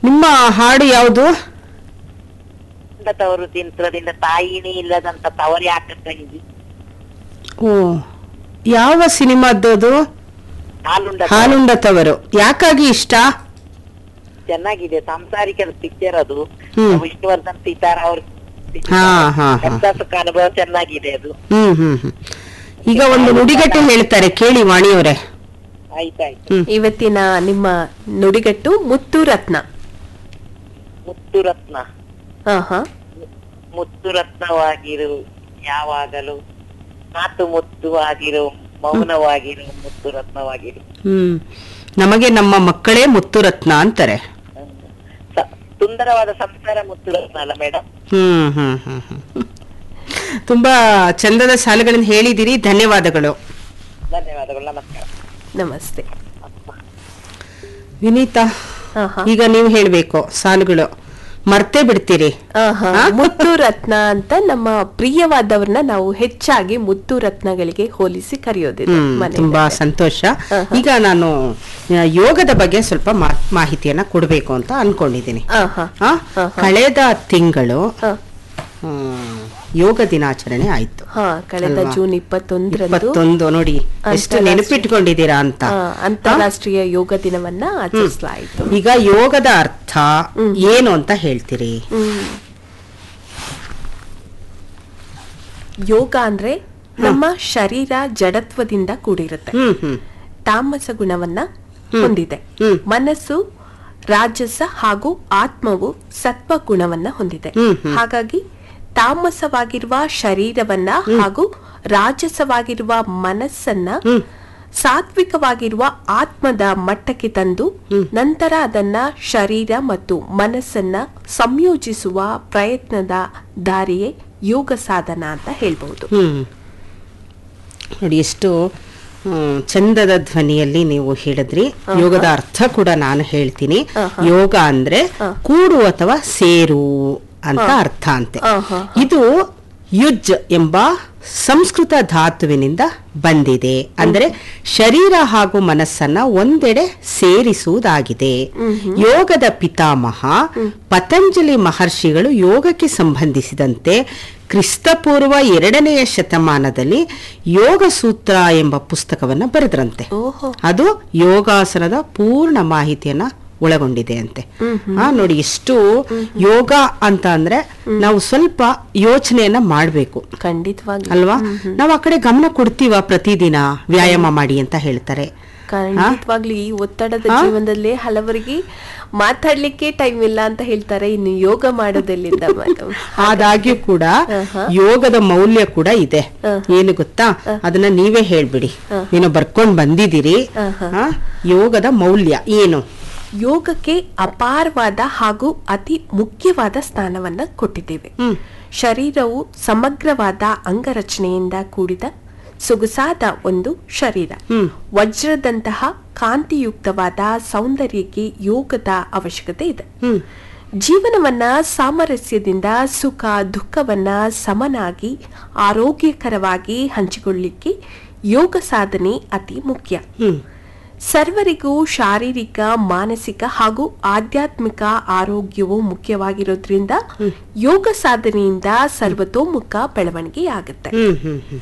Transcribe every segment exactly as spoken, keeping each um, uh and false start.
ನಿಮ್ಮ ಹಾಡು ಯಾವುದು? ತವರು ತಿಂತ್ರದಿಂದ ತಾಯಿನೇ ಇಲ್ಲದಂತ ತವರಿ ಯಾಕ ತಂಗಿ. ಓ, ಯಾವ ಸಿನಿಮಾದ್ದು? ಹಾಲುಂಡ ಹಾಲುಂಡ ತವರು. ಯಾಕಾಗಿ ಇಷ್ಟ? ಚೆನ್ನಾಗಿದೆ, ಸಾಂಸಾರಿಕ ಪಿಕ್ಚರ್ ಅದು. ಹ್ಮ್. ವಿಷ್ಣುವರ್ಧನ್ ಸೀತಾರ ಅವ್ರ ಹಾ ಹಾ ಹಾ ಸುಖ ಅನುಭವ ಚೆನ್ನಾಗಿದೆ ಅದು. ಹ್ಮ್ ಹ್ಮ್ ಹ್ಮ್ ಈಗ ಒಂದು ನುಡಿಗಟ್ಟು ಹೇಳ್ತಾರೆ, ಕೇಳಿ ವಾಣಿಯವರೇ. ಆಯ್ತಾಯ್ತು. ಹ್ಮ್. ಇವತ್ತಿನ ನಿಮ್ಮ ನುಡಿಗಟ್ಟು ಮುತ್ತು ರತ್ನ. ಮುತ್ತು ರತ್ನ. ಹಾ ಹಾ ಮುತ್ತು ರತ್ನವಾಗಿರು ಯಾವಾಗಲೂ, ಮಾತು ಮುತ್ತು ಆಗಿರು, ಮೌನವಾಗಿರು, ಮುತ್ತು ರತ್ನವಾಗಿರು. ಹ್ಮ್ ನಮಗೆ ನಮ್ಮ ಮಕ್ಕಳೇ ಮುತ್ತು ರತ್ನ ಅಂತಾರೆ. ಸ- ಸುಂದರವಾದ ಸಂಸಾರ ಮುತ್ತು ರತ್ನ ಅಲ್ಲ ಮೇಡಮ್? ಹ್ಮ್ ಹ್ಮ್ ಹ್ಮ್ ಹ್ಮ್ ತುಂಬಾ ಚಂದದ ಸಾಲುಗಳನ್ನು ಹೇಳಿದಿರಿ, ಧನ್ಯವಾದಗಳು. ಧನ್ಯವಾದಗಳು, ನಮಸ್ಕಾರ. ನಮಸ್ತೆ. ವಿನೀತಾ, ಹಾ ಹಾ ಈಗ ನೀವು ಹೇಳ್ಬೇಕು ಸಾಲುಗಳು, ಮರ್ತೇ ಬಿಡ್ತೀರಿ. ಆಹಾ, ಮುತ್ತು ರತ್ನ ಅಂತ ನಮ್ಮ ಪ್ರಿಯವಾದವ್ರನ್ನ ನಾವು ಹೆಚ್ಚಾಗಿ ಮುತ್ತು ರತ್ನಗಳಿಗೆ ಹೋಲಿಸಿ ಕರೆಯೋದಿದೆ ಹ್ಮ್ ಮನೆಯಲ್ಲಿ. ತುಂಬಾ ಸಂತೋಷ. ಆಹಾ. ಈಗ ನಾನು ಆ, ಯೋಗದ ಬಗ್ಗೆ ಸ್ವಲ್ಪ ಮಾ- ಮಾಹಿತಿಯನ್ನ ಕೊಡ್ಬೇಕು ಅಂತ ಅನ್ಕೊಂಡಿದ್ದೀನಿ. ಆಹಾ, ಆ, ಆಹಾ. ಕಳೆದ ತಿಂಗಳು ಹಾ, ಹ್ಮ್, ಯೋಗ ದಿನಾಚರಣೆ ಆಯ್ತು. ಹಾ, ಕಳೆದ ಅಲ್ವಾ? ಜೂನ್ ಇಪ್ಪತ್ತೊಂದರಂದು ಇಪ್ಪತ್ತೊಂದು ನೋಡಿ ಎಷ್ಟು ಅಂತಾರಾಷ್ಟ್ರೀಯ- ನೆನಪಿಟ್ಕೊಂಡಿದ್ದೀರಾ ಅಂತ. ಆ, ಅಂತಾರಾಷ್ಟ್ರೀಯ ಯೋಗ ದಿನವನ್ನ ಆಚರಿಸಲಾಯಿತು. ಈಗ ಯೋಗದ ಅರ್ಥ ಏನು ಅಂತ ಹೇಳ್ತೀರಿ? ಹ್ಮ್. ಯೋಗ ಅಂದ್ರೆ ನಮ್ಮ ಶರೀರ ಜಡತ್ವದಿಂದ ಕೂಡಿರುತ್ತೆ, ಹ್ಮ್ ಹ್ಮ್ ತಾಮಸ ಗುಣವನ್ನ ಹೊಂದಿದೆ. ಹ್ಮ್. ಮನಸ್ಸು ರಾಜಸ ಹಾಗೂ ಆತ್ಮವು ಸತ್ವ ಗುಣವನ್ನ ಹೊಂದಿದೆ. ಹ್ಮ್, ಹ್ಮ್. ಹಾಗಾಗಿ ತಾಮಸವಾಗಿರುವ ಶರೀರವನ್ನ ಹಾಗೂ ರಾಜಸವಾಗಿರುವ ಮನಸ್ಸನ್ನ ಹ್ಮ್. ಸಾತ್ವಿಕವಾಗಿರುವ ಆತ್ಮದ ಮಟ್ಟಕ್ಕೆ ತಂದು ನಂತರ ಅದನ್ನ ಶರೀರ ಮತ್ತು ಮನಸ್ಸನ್ನ ಸಂಯೋಜಿಸುವ ಪ್ರಯತ್ನದ ದಾರಿಯೇ ಯೋಗ ಸಾಧನ ಅಂತ ಹೇಳ್ಬಹುದು. ಹ್ಮ್ ನೋಡಿ ಎಷ್ಟು ಹ್ಮ್, ಚಂದದ ಧ್ವನಿಯಲ್ಲಿ ನೀವು ಹೇಳಿದ್ರಿ. ಯೋಗದ ಅರ್ಥ ಕೂಡ ನಾನು ಹೇಳ್ತೀನಿ. ಯೋಗ ಅಂದ್ರೆ ಕೂಡು ಅಥವಾ ಸೇರು ಅಂತ ಅರ್ಥ ಅಂತೆ. ಆಹಾ. ಇದು ಯುಜ್ ಎಂಬ ಸಂಸ್ಕೃತ ಧಾತುವಿನಿಂದ ಬಂದಿದೆ. ಅಂದರೆ ಶರೀರ ಹಾಗೂ ಮನಸ್ಸನ್ನ ಒಂದೆಡೆ ಸೇರಿಸುವುದಾಗಿದೆ. ಯೋಗದ ಪಿತಾಮಹ ಪತಂಜಲಿ ಮಹರ್ಷಿಗಳು ಯೋಗಕ್ಕೆ ಸಂಬಂಧಿಸಿದಂತೆ ಕ್ರಿಸ್ತಪೂರ್ವ ಎರಡನೆಯ ಶತಮಾನದಲ್ಲಿ ಯೋಗ ಸೂತ್ರ ಎಂಬ ಪುಸ್ತಕವನ್ನ ಬರೆದ್ರಂತೆ. ಓಹೋ. ಅದು ಯೋಗಾಸನದ ಪೂರ್ಣ ಮಾಹಿತಿಯನ್ನ ಒಳಗೊಂಡಿದೆ ಅಂತೆ. ಆ ನೋಡಿ ಎಷ್ಟು ಯೋಗ ಅಂತ ಅಂದ್ರೆ ನಾವು ಸ್ವಲ್ಪ ಯೋಚನೆಯನ್ನ ಮಾಡ್ಬೇಕು ಖಂಡಿತವಾಗಿ ಅಲ್ವಾ? ನಾವು ಆ ಕಡೆ ಗಮನ ಕೊಡ್ತೀವ? ಪ್ರತಿದಿನ ವ್ಯಾಯಾಮ ಮಾಡಿ ಅಂತ ಹೇಳ್ತಾರೆ. ಖಂಡಿತವಾಗ್ಲೂ ಈ ಒತ್ತಡದ ಜೀವನದಲ್ಲಿ ಹಲವರಿಗೆ ಮಾತಾಡ್ಲಿಕ್ಕೆ ಟೈಮ್ ಇಲ್ಲ ಅಂತ ಹೇಳ್ತಾರೆ, ಇನ್ನು ಯೋಗ ಮಾಡೋದೆಲ್ಲಿಂದ ಮೇಡಮ್? ಆದಾಗ್ಯೂ ಕೂಡ ಯೋಗದ ಮೌಲ್ಯ ಕೂಡ ಇದೆ. ಏನು ಗೊತ್ತಾ, ಅದನ್ನ ನೀವೇ ಹೇಳ್ಬಿಡಿ. ಏನೋ ಬರ್ಕೊಂಡ್ ಬಂದಿದ್ದೀರಿ. ಆ, ಯೋಗದ ಮೌಲ್ಯ ಏನು? ಯೋಗಕ್ಕೆ ಅಪಾರವಾದ ಹಾಗೂ ಅತಿ ಮುಖ್ಯವಾದ ಸ್ಥಾನವನ್ನ ಕೊಟ್ಟಿದ್ದೇವೆ. ಹ್ಮ್. ಶರೀರವು ಸಮಗ್ರವಾದ ಅಂಗರಚನೆಯಿಂದ ಕೂಡಿದ ಸೊಗಸಾದ ಒಂದು ಶರೀರ. ಹ್ಮ್. ವಜ್ರದಂತಹ ಕಾಂತಿಯುಕ್ತವಾದ ಸೌಂದರ್ಯಕ್ಕೆ ಯೋಗದ ಅವಶ್ಯಕತೆ ಇದೆ. ಹ್ಮ್. ಜೀವನವನ್ನ ಸಾಮರಸ್ಯದಿಂದ ಸುಖ ದುಃಖವನ್ನ ಸಮನಾಗಿ ಆರೋಗ್ಯಕರವಾಗಿ ಹಂಚಿಕೊಳ್ಳಿಕ್ಕೆ ಯೋಗ ಸಾಧನೆ ಅತಿ ಮುಖ್ಯ. ಹ್ಮ್. ಸರ್ವರಿಗೂ ಶಾರೀರಿಕ ಮಾನಸಿಕ ಹಾಗೂ ಆಧ್ಯಾತ್ಮಿಕ ಆರೋಗ್ಯವು ಮುಖ್ಯವಾಗಿರೋದ್ರಿಂದ ಯೋಗ ಸಾಧನೆಯಿಂದ ಸರ್ವತೋಮುಖ ಬೆಳವಣಿಗೆಯಾಗುತ್ತೆ. ಹ್ಮ್ ಹ್ಮ್ ಹ್ಮ್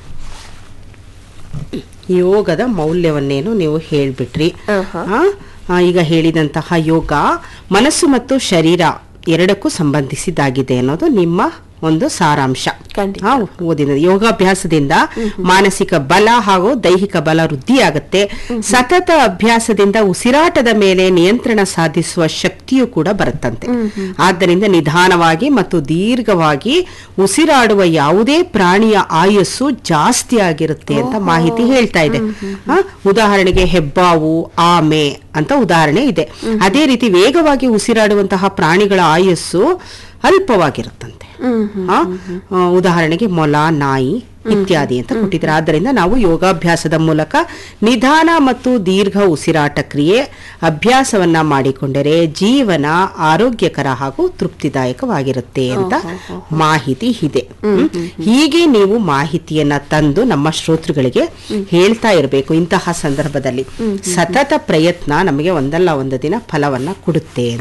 ಯೋಗದ ಮೌಲ್ಯವನ್ನೇನು ನೀವು ಹೇಳ್ಬಿಟ್ರಿ. ಆಹಾ. ಆ, ಆ, ಈಗ ಹೇಳಿದಂತಹ ಯೋಗ ಮನಸ್ಸು ಮತ್ತು ಶರೀರ ಎರಡಕ್ಕೂ ಸಂಬಂಧಿಸಿದ್ದಾಗಿದೆ ಅನ್ನೋದು ನಿಮ್ಮ ಒಂದು ಸಾರಾಂಶ. ಖಂಡಿತ. ಆ, ಓದಿನ ಯೋಗಾಭ್ಯಾಸದಿಂದ ಮಾನಸಿಕ ಬಲ ಹಾಗೂ ದೈಹಿಕ ಬಲ ವೃದ್ಧಿಯಾಗುತ್ತೆ. ಸತತ ಅಭ್ಯಾಸದಿಂದ ಉಸಿರಾಟದ ಮೇಲೆ ನಿಯಂತ್ರಣ ಸಾಧಿಸುವ ಶಕ್ತಿಯೂ ಕೂಡ ಬರುತ್ತಂತೆ. ಆದ್ದರಿಂದ ನಿಧಾನವಾಗಿ ಮತ್ತು ದೀರ್ಘವಾಗಿ ಉಸಿರಾಡುವ ಯಾವುದೇ ಪ್ರಾಣಿಯ ಆಯಸ್ಸು ಜಾಸ್ತಿ ಆಗಿರುತ್ತೆ ಅಂತ ಮಾಹಿತಿ ಹೇಳ್ತಾ ಇದೆ. ಆ, ಉದಾಹರಣೆಗೆ ಹೆಬ್ಬಾವು, ಆಮೆ ಅಂತ ಉದಾಹರಣೆ ಇದೆ. ಅದೇ ರೀತಿ ವೇಗವಾಗಿ ಉಸಿರಾಡುವಂತಹ ಪ್ರಾಣಿಗಳ ಆಯಸ್ಸು ಅಲ್ಪವಾಗಿರುತ್ತಂತೆ. ಆ, ಆ, ಉದಾಹರಣೆಗೆ ಮೊಲ, ನಾಯಿ ಇತ್ಯಾದಿ ಅಂತ ಕೊಟ್ಟಿದ್ದಾರೆ. ಆದ್ದರಿಂದ ನಾವು ಯೋಗಾಭ್ಯಾಸದ ಮೂಲಕ ನಿಧಾನ ಮತ್ತು ದೀರ್ಘ ಉಸಿರಾಟ ಕ್ರಿಯೆ ಅಭ್ಯಾಸವನ್ನ ಮಾಡಿಕೊಂಡರೆ ಜೀವನ ಆರೋಗ್ಯಕರ ಹಾಗೂ ತೃಪ್ತಿದಾಯಕವಾಗಿರುತ್ತೆ ಅಂತ ಮಾಹಿತಿ ಇದೆ. ಹ್ಮ್. ಹೀಗೆ ನೀವು ಮಾಹಿತಿಯನ್ನ ತಂದು ನಮ್ಮ ಶ್ರೋತೃಗಳಿಗೆ ಹೇಳ್ತಾ ಇರಬೇಕು. ಇಂತಹ ಸಂದರ್ಭದಲ್ಲಿ ಸತತ ಪ್ರಯತ್ನ ನಮಗೆ ಒಂದಲ್ಲ ಒಂದು ದಿನ ಫಲವನ್ನ ಕೊಡುತ್ತೆ.